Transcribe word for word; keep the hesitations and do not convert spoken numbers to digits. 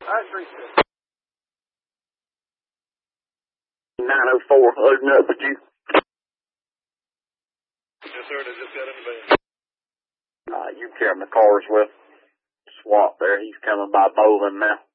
I three six. nine oh four, loading up with you. Yes, sir. They just got in the van. Uh, you carry the cars with Swap there. He's coming by Bowling now.